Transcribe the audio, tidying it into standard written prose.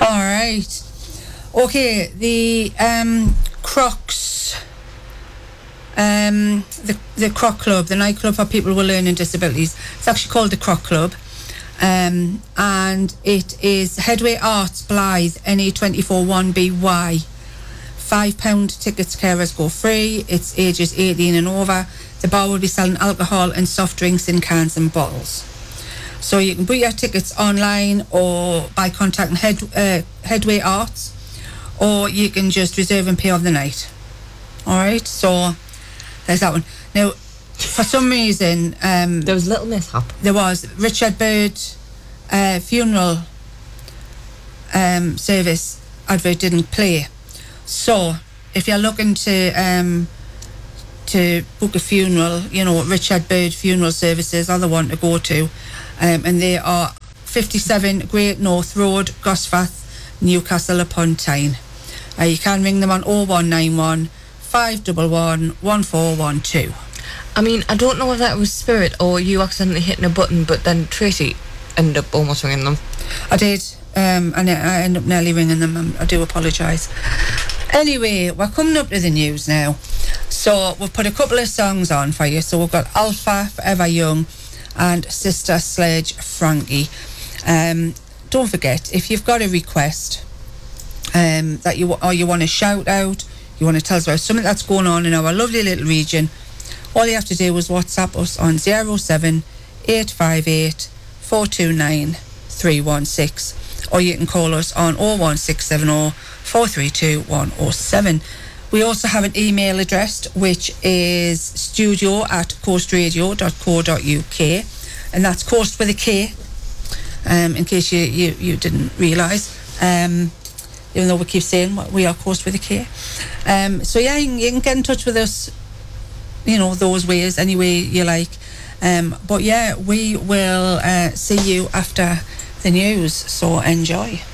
All right. Okay, the Crocs, the Croc Club, the nightclub for people with learning disabilities. It's actually called the Croc Club. And it is Headway Arts, Blythe, NE24 1BY. £5 tickets, carers go free. It's ages 18 and over. The bar will be selling alcohol and soft drinks in cans and bottles. So you can book your tickets online or by contacting Headway Arts, or you can just reserve and pay off the night. All right, so there's that one. Now, for some reason... there was a little mishap. There was. Richard Byrd funeral service advert didn't play. So, if you're looking to book a funeral, you know, Richard Byrd Funeral Services are the one to go to. And they are 57 Great North Road, Gosforth, Newcastle upon Tyne. You can ring them on 0191 511 1412. I mean, I don't know if that was Spirit or you accidentally hitting a button, but then Tracy ended up almost ringing them. I did, and I ended up nearly ringing them. I do apologise. Anyway, we're coming up to the news now. So we've put a couple of songs on for you. So we've got Alpha, Forever Young, and Sister Sledge, Frankie. Don't forget, if you've got a request that you want to shout out, you want to tell us about something that's going on in our lovely little region, all you have to do is WhatsApp us on 07858 429 316, or you can call us on 01670 432 107. We also have an email address, which is studio@coastradio.co.uk, and that's Coast with a K, in case you didn't realise, even though we keep saying we are Coast with a K. So yeah, you can get in touch with us, you know, those ways, any way you like. But yeah, we will see you after the news, so enjoy.